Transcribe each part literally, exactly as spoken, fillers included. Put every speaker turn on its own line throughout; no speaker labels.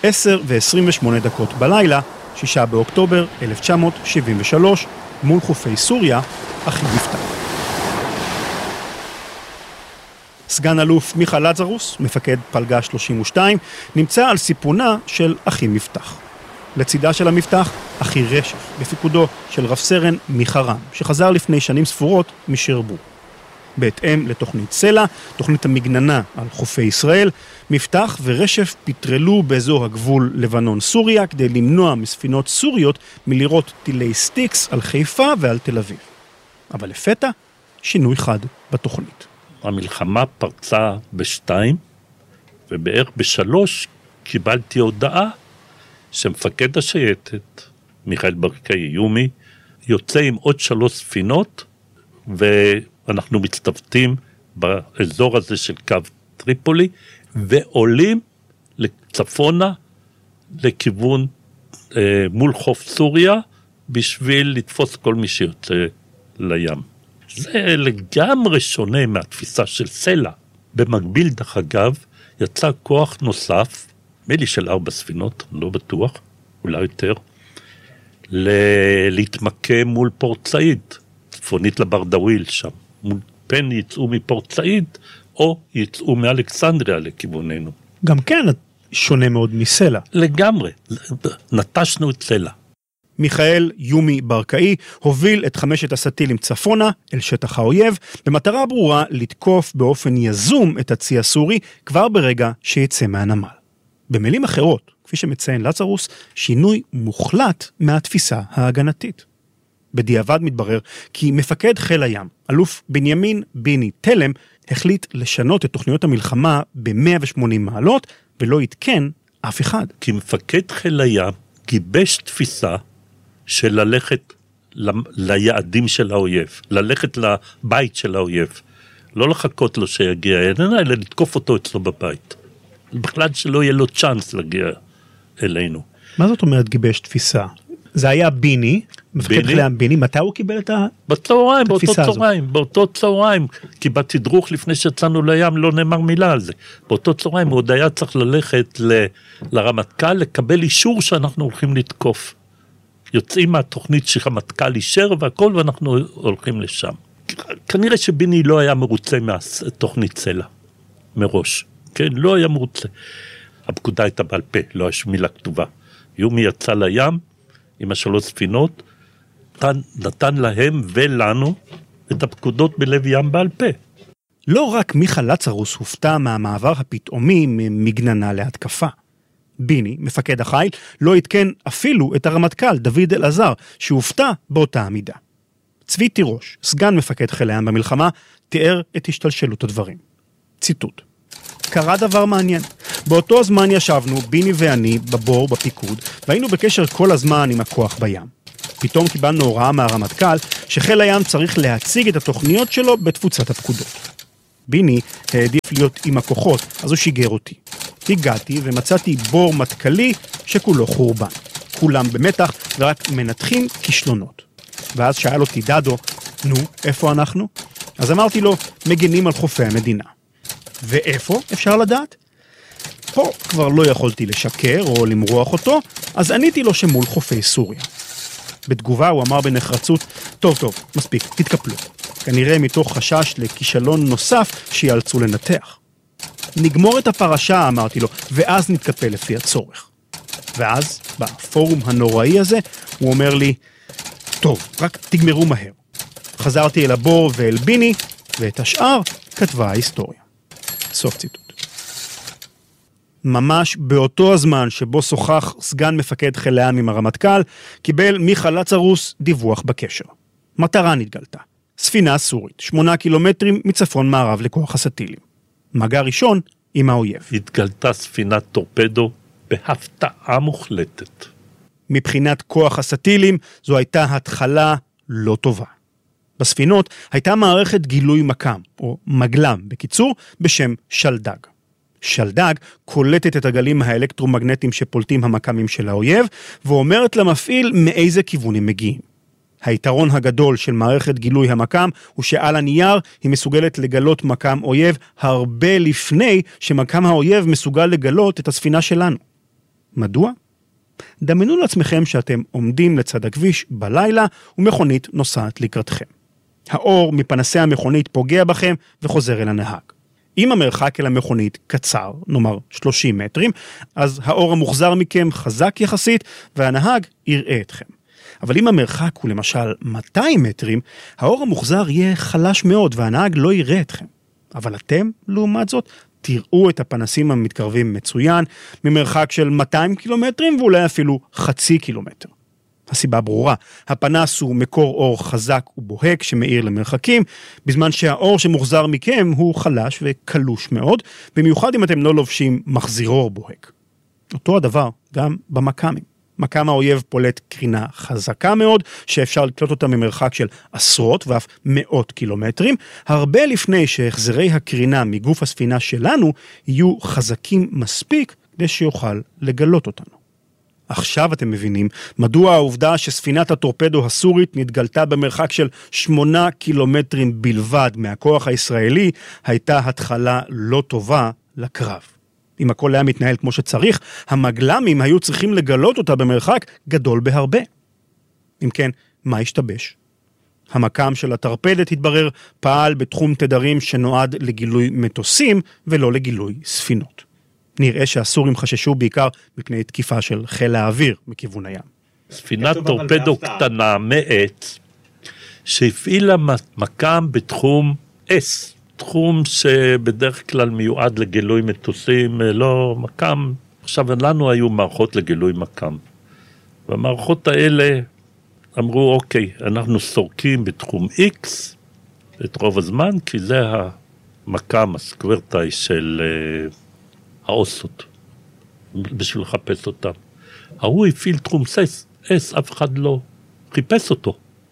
עשר ועשרים ושמונה דקות בלילה, שישה באוקטובר אלף תשע מאות שבעים ושלוש, מול חופי סוריה, אחי מפתח. סגן אלוף מיכה לצרוס, מפקד פלגה שלושים ושתיים, נמצא על סיפונה של אחי מפתח. לצידה של המפתח, אחי רשף, בפיקודו של רב סרן מיכה רם, שחזר לפני שנים ספורות משרבור. בהתאם לתוכנית סלע, תוכנית המגננה על חופי ישראל, מפתח ורשף פטרלו באזור הגבול לבנון-סוריה כדי למנוע מספינות סוריות מלירות טילי סטיקס על חיפה ועל תל אביב. אבל לפתע, שינוי חד בתוכנית.
המלחמה פרצה בשתיים, ובערך בשלוש קיבלתי הודעה שמפקד השייטת, מיכאל ברקאי יומי, יוצא עם עוד שלוש ספינות, ואנחנו מצטוותים באזור הזה של קו טריפולי, ועולים לצפונה, לכיוון אה, מול חוף סוריה, בשביל לתפוס כל מי שיוצא לים. זה לגמרי שונה מהתפיסה של סלע. במקביל, דרך אגב, יצא כוח נוסף, מילי של ארבע ספינות, לא בטוח, אולי יותר, ל- להתמקם מול פורט סעיד, צפונית לברדוויל שם. מול פן יצאו מפורט סעיד, או יצאו מאלכסנדריה לכיווננו.
גם כן שונה מאוד מסלע.
לגמרי, נטשנו את סלע.
מיכאל יומי ברקאי הוביל את חמשת הסטילים צפונה אל שטח האויב, במטרה ברורה לתקוף באופן יזום את הצי הסורי כבר ברגע שיצא מהנמל. במילים אחרות, כפי שמציין לצרוס, שינוי מוחלט מהתפיסה ההגנתית. בדיעבד מתברר כי מפקד חיל הים, אלוף בנימין ביני תלם, החליט לשנות את תוכניות המלחמה ב-מאה ושמונים מעלות, ולא יתקן אף אחד.
כי מפקד חיל הים גיבש תפיסה של ללכת ל... ליעדים של האויב, ללכת לבית של האויב, לא לחכות לו שיגיע אלינו, אלא לתקוף אותו אצלו בבית. בכלל שלא יהיה לו צ'אנס להגיע אלינו.
מה זאת אומרת גיבש תפיסה? זה היה ביני, מפקד חיל הים ביני, מתי הוא קיבל את התפיסה הזאת?
בצהריים, באותו צהריים, באותו צהריים, כי בתדרוך לפני שיצאנו לים לא נאמר מילה על זה. באותו צהריים הוא עוד היה צריך ללכת ל... לרמטכ"ל, לקבל אישור שאנחנו הולכים לתקוף. יוצאים מהתוכנית שרמטכ"ל אישר והכל, ואנחנו הולכים לשם. כנראה שביני לא היה מרוצה מהתוכנית סלע, מראש. כן, לא היה מרוצה. הפקודה הייתה בעל פה, לא היה מילה כתובה. יומי יצא לים, עם השלוש ספינות, נתן, נתן להם ולנו את הפקודות בלב ים בעל פה.
לא רק מיכה לצרוס הופתע מהמעבר הפתאומי ממגננה להתקפה. ביני, מפקד החיל, לא התקן אפילו את הרמטכ"ל דוד אלעזר, שהופתע באותה עמידה. צבי תירוש, סגן מפקד חיל הים במלחמה, תיאר את השתלשלות הדברים. ציטוט: קרה דבר מעניין. באותו הזמן ישבנו, ביני ואני, בבור, בפיקוד, והיינו בקשר כל הזמן עם הכוח בים. פתאום קיבלנו הוראה מהרמטכ"ל שחיל הים צריך להציג את התוכניות שלו בתפוצת הפקודות. ביני העדיף להיות עם הכוחות, אז הוא שיגר אותי. הגעתי ומצאתי בור מטכלי שכולו חורבן. כולם במתח ורק מנתחים כישלונות. ואז שאל אותי דדו, נו, איפה אנחנו? אז אמרתי לו, מגנים על חופי המדינה. ואיפה אפשר לדעת? פה כבר לא יכולתי לשקר או למרוח אותו, אז עניתי לו שמול חופי סוריה. בתגובה הוא אמר בנחרצות, טוב טוב, מספיק, תתקפלו. כנראה מתוך חשש לכישלון נוסף שיאלצו לנתח. נגמור את הפרשה, אמרתי לו, ואז נתקפל לפי הצורך. ואז, בפורום הנוראי הזה, הוא אומר לי, טוב, רק תגמרו מהר. חזרתי אל הבור ואל ביני, ואת השאר כתבה ההיסטוריה. סוף ציטוט. ממש באותו הזמן שבו שוחח סגן מפקד חיל הים עם הרמטכ"ל, קיבל מיכה לצרוס דיווח בקשר. מטרה נתגלתה. ספינה סורית, שמונה קילומטרים מצפון מערב לכוח הסטילים. מגע ראשון עם האויב.
התגלתה ספינת טורפדו בהפתעה מוחלטת.
מבחינת כוח הסטילים, זו הייתה התחלה לא טובה. בספינות הייתה מערכת גילוי מקם, או מגלם, בקיצור, בשם שלדג. שלדג קולטת את הגלים האלקטרומגנטיים שפולטים המקמים של האויב, ואומרת למפעיל מאיזה כיוונים מגיעים. היתרון הגדול של מערכת גילוי המקם הוא שעל הנייר היא מסוגלת לגלות מקם אויב הרבה לפני שמקם האויב מסוגל לגלות את הספינה שלנו. מדוע? דמיינו לעצמכם שאתם עומדים לצד הכביש בלילה ומכונית נוסעת לקראתכם. האור מפנסי המכונית פוגע בכם וחוזר אל הנהג. אם המרחק אל המכונית קצר, נאמר שלושים מטרים, אז האור המוחזר מכם חזק יחסית והנהג יראה אתכם. אבל אם המרחק הוא למשל מאתיים מטרים, האור המוחזר יהיה חלש מאוד והנהג לא יראה אתכם. אבל אתם, לעומת זאת, תראו את הפנסים המתקרבים מצוין, ממרחק של מאתיים קילומטרים ואולי אפילו חצי קילומטר. הסיבה ברורה, הפנס הוא מקור אור חזק ובוהק שמאיר למרחקים, בזמן שהאור שמוחזר מכם הוא חלש וקלוש מאוד, במיוחד אם אתם לא לובשים מחזיר אור בוהק. אותו הדבר גם במקאמים. מקם האויב פולט קרינה חזקה מאוד, שאפשר לקלוט אותה ממרחק של עשרות ואף מאות קילומטרים, הרבה לפני שהחזרי הקרינה מגוף הספינה שלנו יהיו חזקים מספיק כדי שיוכל לגלות אותנו. עכשיו אתם מבינים מדוע העובדה שספינת הטורפדו הסורית נתגלתה במרחק של שמונה קילומטרים בלבד מהכוח הישראלי, הייתה התחלה לא טובה לקרב. אם הכל היה מתנהל כמו שצריך, המגלמים היו צריכים לגלות אותה במרחק גדול בהרבה. אם כן, מה השתבש? המקם של הטרפדת התברר פעל בתחום תדרים שנועד לגילוי מטוסים ולא לגילוי ספינות. נראה שהסורים חששו בעיקר מפני תקיפה של חיל האוויר מכיוון הים.
ספינת טורפדו קטנה מעץ שהפעילה מקם בתחום S. תחום שבדרך כלל מיועד לגילוי מטוסים, לא מקם. עכשיו לנו היו מערכות לגילוי מקם. והמערכות האלה אמרו, אוקיי, אנחנו סורקים בתחום X את רוב הזמן, כי זה המקם, הסקוורטאי של uh, האוסות, בשביל לחפש אותם. ההוא הפעיל תחום S, S, אף אחד לא חיפש אותו.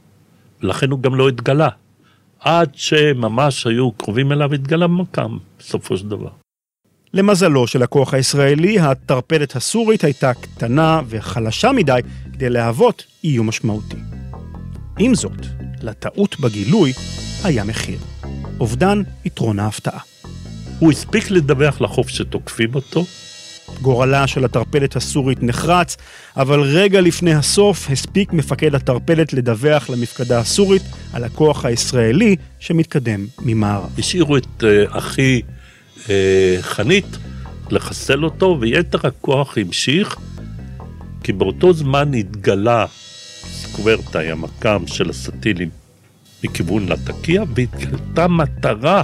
ולכן הוא גם לא התגלה. עד שממש היו קרובים אליו התגלה מקם, בסופו של דבר.
למזלו של הכוח הישראלי, הטרפדת הסורית הייתה קטנה וחלשה מדי כדי להוות איום משמעותי. עם זאת, לטעות בגילוי היה מחיר. אובדן יתרון ההפתעה.
הוא הספיק לדווח לחוף שתוקפים אותו.
גורלה של הטרפדת הסורית נחרץ, אבל רגע לפני הסוף הספיק מפקד הטרפדת לדווח למפקדה הסורית על הכוח הישראלי שמתקדם ממערב.
השאירו את uh, אחי uh, חנית לחסל אותו, ויתר הכוח המשיך, כי באותו זמן התגלה סקוורטאי, המקם של הסטילים, מכיוון לטקיה, והתגלתה מטרה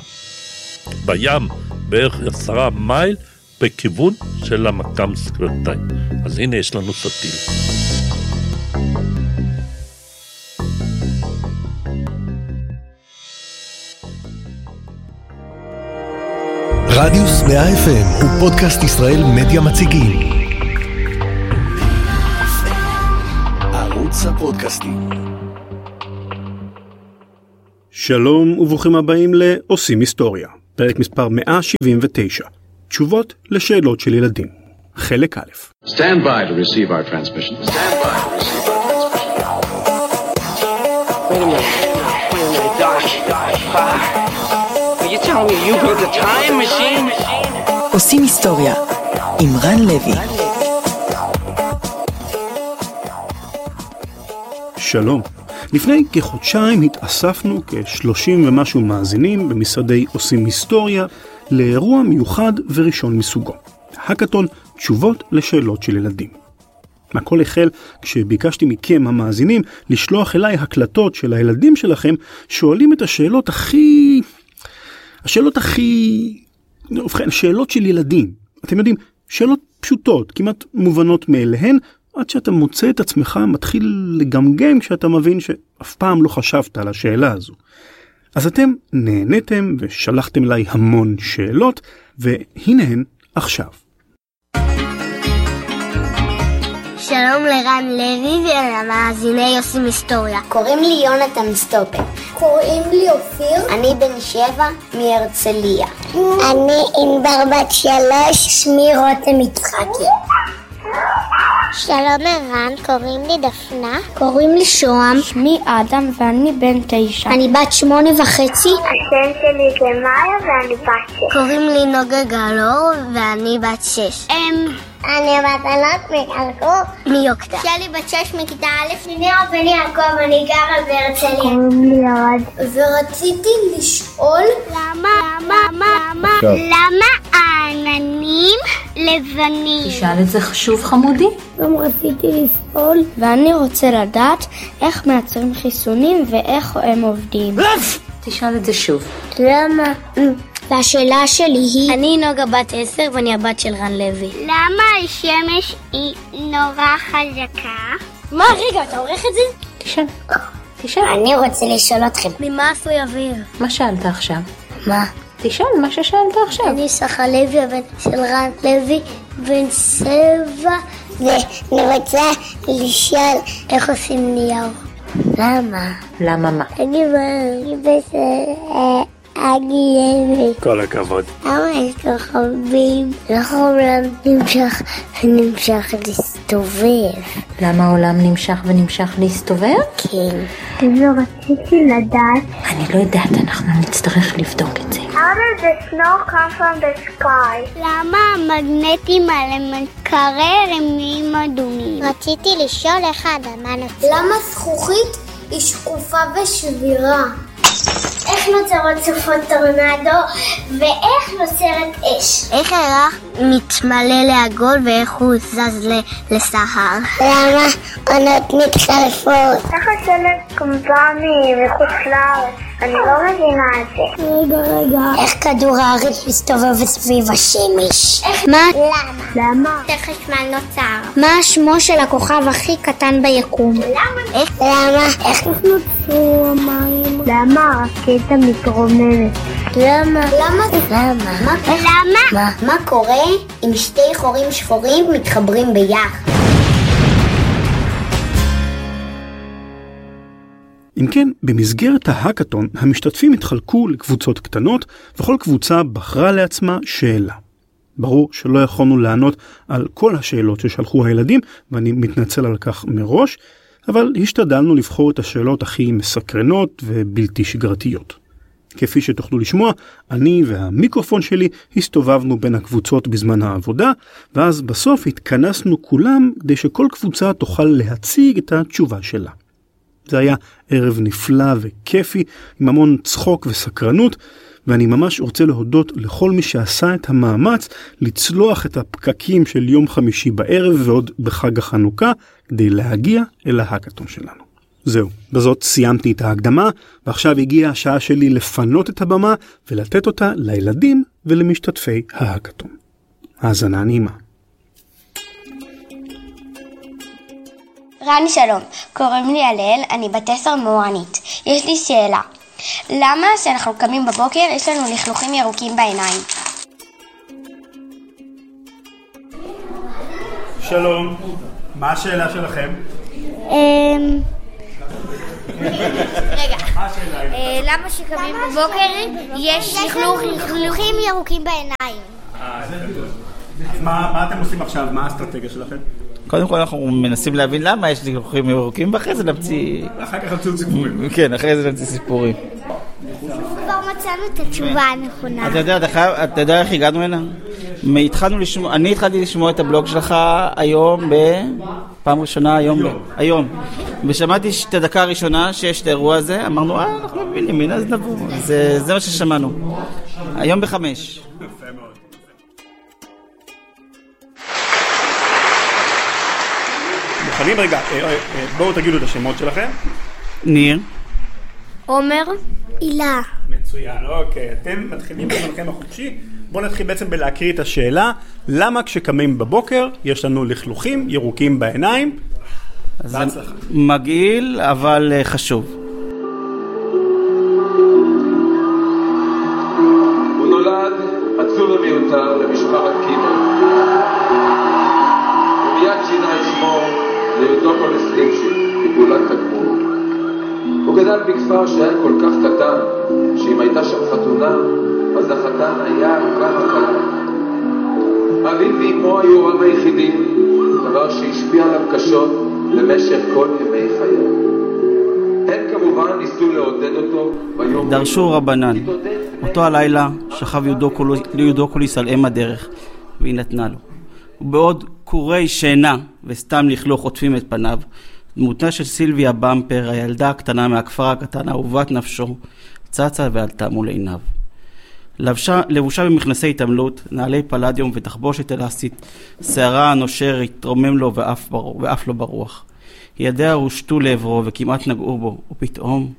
בים בערך עשרה מייל, בכיוון של המקם סקוורטאי. אז הנה יש לנו סטיל.
רדיוס מאה אף אם הוא פודקאסט ישראל מדיה מציגים. ערוץ הפודקאסטים.
שלום וברוכים הבאים לעושים היסטוריה, פרק מספר מאה שבעים ותשע. תשובות לשאלות של ילדים. חלק א'.
Stand by to receive our transmission. Stand by to receive our transmission.
Wait a minute. Wait a minute, Doc. Are you telling me you built a time machine?
עושים היסטוריה עם רן לוי.
שלום. לפני כחודשיים התאספנו כשלושים ומשהו מאזינים במשרדי עושים היסטוריה לאירוע מיוחד וראשון מסוגו. הקטון תשובות לשאלות של ילדים. הכל החל כשביקשתי מכם המאזינים לשלוח אליי הקלטות של הילדים שלכם שואלים את השאלות הכי... השאלות הכי... ובכן, שאלות של ילדים. אתם יודעים, שאלות פשוטות, כמעט מובנות מאליהן, עד שאתה מוצא את עצמך מתחיל לגמגם כשאתה מבין שאף פעם לא חשבת על השאלה הזו. אז אתם נהניתם ושלחתם אליי המון שאלות, והנה הן עכשיו.
שלום לרן לוי ולמאזיני עושים היסטוריה.
קוראים לי יונתן סטופר.
קוראים לי אופיר.
אני בן שבע מהרצליה.
אני ענבר בת שלוש. שמי רותם יצחקי. שלום ערן, קוראים לי דפנה. קוראים לי שוהם.
שמי אדם ואני בן תשע.
אני בת שמונה וחצי.
השם שלי זה מאיה ואני בת שש.
קוראים לי נוגה גלור ואני בת שש.
אני בת ענת מקלקור
מיוקטה.
שלי בת שש מכיתה א'. נירה בן יעקב, אני גרה בהרצליה.
קוראים לי ירד.
ורציתי לשאול
למה, למה, למה, למה העננים לבנים?
תשאל את זה חשוב חמודי.
גם רציתי לשאול, ואני רוצה לדעת איך מייצרים חיסונים ואיך הם עובדים.
תשאל את זה שוב.
למה?
והשאלה שלי היא,
אני נוגה בת עשר ואני הבת של רן לוי.
למה השמש היא נורא חזקה?
מה, רגע, אתה עורך את זה?
תשאל. תשאל.
אני רוצה לשאול אתכם.
ממה עשוי אוויר?
מה שאלת עכשיו?
מה?
תשאל מה ששאלת עכשיו.
אני שחה לוי, הבן של רן לוי, בן שבע, ואני רוצה לשאול איך עושים נייר. למה?
למה מה?
אני בסדר. אגי
כל הכבוד.
למה יש כוכבים? למה העולם נמשך ונמשך להסתובב?
למה העולם נמשך ונמשך להסתובב?
כן.
לא רציתי לדעת.
אני לא יודעת, אנחנו נצטרך לבדוק את זה.
How does the snow come from the sky? למה המגנטים על המקרר הם נהיים אדומים?
רציתי לשאול איך האדמה נוצרת. למה זכוכית היא שקופה ושבירה?
איך נוצרות סופות טורנדו ואיך נוצרת אש?
איך הירח מתמלא לעגול ואיך הוא זז לסהר? למה עונות מתחלפות?
איך השלג קומבה מחוץ לארץ? אני לא מבינה את זה.
רגע, רגע.
איך כדור הארץ מסתובב סביב השמש? מה?
למה?
למה?
איך חשמל נוצר?
מה שמו של הכוכב הכי קטן ביקום?
למה?
איך? למה? איך
נוצרו המים? למה הרקטה מתרוממת?
למה? למה? למה? מה?
למה?
מה? מה קורה אם שתי חורים שחורים מתחברים ביחד?
אם כן, במסגרת ההאקתון המשתתפים התחלקו לקבוצות קטנות, וכל קבוצה בחרה לעצמה שאלה. ברור שלא יכולנו לענות על כל השאלות ששלחו הילדים, ואני מתנצל על כך מראש, אבל השתדלנו לבחור את השאלות הכי מסקרנות ובלתי שגרתיות. כפי שתוכלו לשמוע, אני והמיקרופון שלי הסתובבנו בין הקבוצות בזמן העבודה, ואז בסוף התכנסנו כולם כדי שכל קבוצה תוכל להציג את התשובה שלה. זה היה ערב נפלא וכיפי, עם המון צחוק וסקרנות, ואני ממש רוצה להודות לכל מי שעשה את המאמץ לצלוח את הפקקים של יום חמישי בערב ועוד בחג החנוכה, כדי להגיע אל ההאקתון שלנו. זהו, בזאת סיימתי את ההקדמה, ועכשיו הגיעה השעה שלי לפנות את הבמה ולתת אותה לילדים ולמשתתפי ההאקתון. האזנה נעימה.
רני שלום, קוראים לי הלל, אני בת עשר מורנית. יש לי שאלה. למה כשאנחנו קמים בבוקר יש לנו לכלוכים ירוקים בעיניים?
שלום, מה השאלה שלכם?
רגע, למה כשקמים בבוקר יש לכלוכים ירוקים בעיניים?
מה אתם עושים עכשיו? מה האסטרטגיה שלכם?
קודם כל אנחנו מנסים להבין למה יש לכלוכים ירוקים, ואחרי זה נמציא...
אחר כך נמצאו סיפורים.
כן, אחרי זה נמציא סיפורים.
כבר מצאנו את התשובה הנכונה.
אתה יודע, אתה יודע איך הגענו הנה? התחלנו לשמוע, אני התחלתי לשמוע את הבלוג שלך היום בפעם ראשונה, היום, היום. ושמעתי את הדקה הראשונה שיש את האירוע הזה, אמרנו, אה, אנחנו מבינים, הנה, אז נבוא. זה מה ששמענו. היום בחמש.
מוכנים רגע, בואו תגידו את השמות שלכם.
ניר.
עומר.
הילה.
מצוין, אוקיי. אתם מתחילים בזמנכם החופשי. בואו נתחיל בעצם בלהקריא את השאלה. למה כשקמים בבוקר יש לנו לכלוכים ירוקים בעיניים?
זה מגעיל, אבל חשוב.
הוא נולד עצוב ומיותר למשפחת קימל. ומיד שינה את שמו ליודוקו לסלימשי, מפעולת תגמור. הוא גדל בכפר שהיה כל כך קטן, שאם הייתה שם חתונה, אז החתן היה גם הקלה. אביו ואמו היו הוריו היחידים, דבר שהשפיע עליו קשות במשך כל ימי חייו. הם כמובן ניסו לעודד אותו ביום...
דרשו רבנן. אותו הלילה שכב יודוקוליס על אם הדרך, והיא נתנה לו. ובעוד קורי שינה וסתם לכלוך חוטפים את פניו, דמותה של סילביה במפר, הילדה הקטנה מהכפר הקטן, אהובת נפשו, צצה ועלתה מול עיניו. לבשה, לבושה במכנסי התעמלות, נעלי פלדיום ותחבושת אלסטית, שערה הנושר התרומם לו ואף, בר... ואף לא ברוח. ידיה הושטו לעברו וכמעט נגעו בו, ופתאום,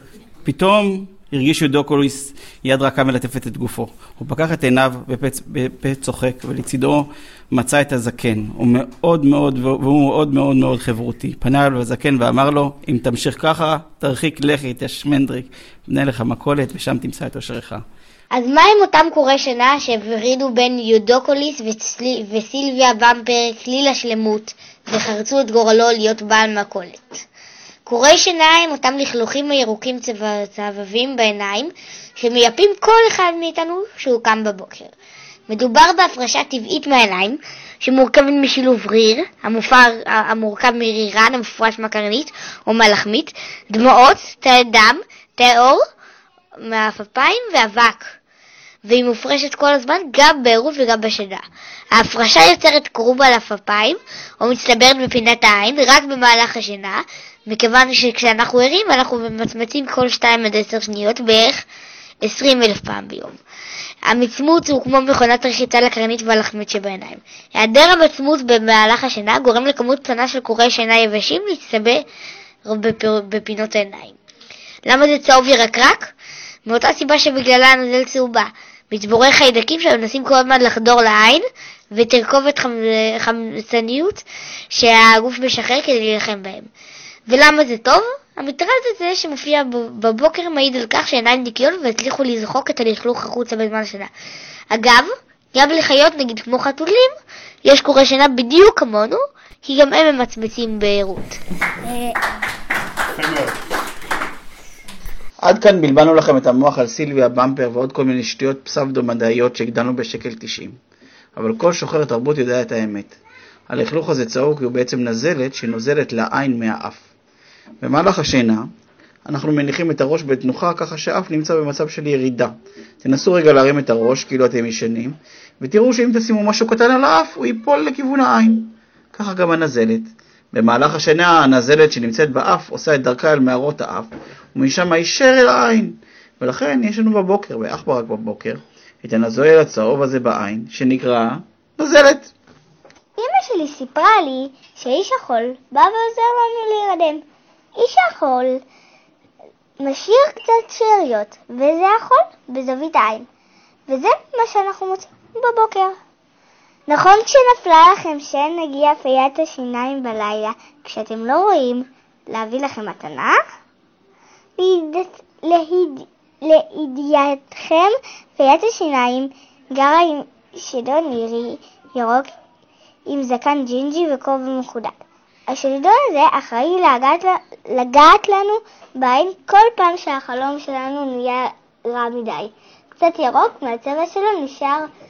פתאום הרגיש יודוקוליס יד רכה מלטפת את גופו. הוא פקח את עיניו בפה, בפה צוחק, ולצידו מצא את הזקן. הוא מאוד מאוד, והוא מאוד מאוד מאוד חברותי. פנה אליו הזקן ואמר לו, אם תמשיך ככה, תרחיק לכי, תשמנדריק, בנה לך מקולת ושם תמצא את אושרך.
אז מה עם אותם קורי שינה שהברידו בין יודוקוליס וסל... וסילביה במפר כליל השלמות וחרצו את גורלו להיות בעל מקולת? קורי שינה הם אותם לכלוכים הירוקים צבבים בעיניים שמייפים כל אחד מאיתנו שהוא קם בבוקר. מדובר בהפרשה טבעית מהעיניים שמורכבת משילוב ריר, המופר, המורכב מרירן המפורש מהקרנית או מהלחמית, דמעות, תאי דם, תאי אור מהפפיים ואבק, והיא מופרשת כל הזמן גם בעירות וגם בשינה. ההפרשה יוצרת קרוב על הפפיים או מצטברת בפינת העין רק במהלך השינה, מכיוון שכשאנחנו ערים אנחנו ממצמצים כל שתיים עד עשר שניות בערך עשרים אלף פעם ביום. המצמוץ הוא כמו מכונת רחיצה לקרנית והלחמית שבעיניים. היעדר המצמוץ במהלך השינה גורם לכמות קטנה של קורי שינה יבשים להצטבר בפינות העיניים. למה זה צהוב ירקרק? מאותה סיבה שבגללה הנוזל צהובה. מצבורי חיידקים שמנסים כל הזמן לחדור לעין ותרכובת חמצניות שהגוף משחרר כדי להילחם בהם. ולמה זה טוב? המטרד הזה שמופיע בבוקר מעיד על כך שעיניים ניקיון והצליחו לזחוק את הלכלוך החוצה בזמן השינה. אגב, גם לחיות נגיד כמו חתולים, יש קורי שינה בדיוק כמונו, כי גם הם ממצמצים בעירות.
עד כאן בלבנו לכם את המוח על סילביה במפר ועוד כל מיני שטויות פסבדו-מדעיות שהגדלנו בשקל תשעים. אבל כל שוחר תרבות יודע את האמת. הלכלוך הזה צהוב כי הוא בעצם נזלת שנוזלת לעין מהאף. במהלך השינה אנחנו מניחים את הראש בתנוחה ככה שהאף נמצא במצב של ירידה. תנסו רגע להרים את הראש כאילו אתם ישנים, ותראו שאם תשימו משהו קטן על האף הוא ייפול לכיוון העין. ככה גם הנזלת. במהלך השינה הנזלת שנמצאת באף עושה את דרכה אל מערות האף, ומשם הישר אל העין. ולכן יש לנו בבוקר, ואך ברק בבוקר, את הנזל הצהוב הזה בעין, שנקרא נזלת.
אמא שלי סיפרה לי שאיש החול בא ועוזר לנו להירדם. איש החול משאיר קצת שאריות, וזה החול בזווית העין. וזה מה שאנחנו מוצאים בבוקר. נכון כשנפלה לכם שנגיע פיית השיניים בלילה, כשאתם לא רואים להביא לכם מתנה? ליד... ליד... לידיעתכם, פיית השיניים גרה עם שדון נירי ירוק עם זקן ג'ינג'י וכובע מחודד. השדון הזה אחראי לגעת, לגעת לנו בעין כל פעם שהחלום שלנו נהיה רע מדי. קצת ירוק מהצבע שלו נשאר